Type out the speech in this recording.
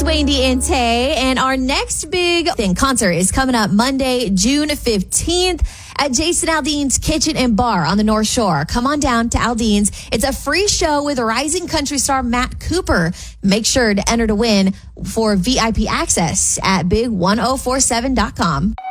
Wendy and Tay. And our next big concert is coming up Monday, June 15th at Jason Aldean's Kitchen and Bar on the North Shore. Come on down to Aldean's. It's a free show with rising country star Matt Cooper. Make sure to enter to win for VIP access at big1047.com.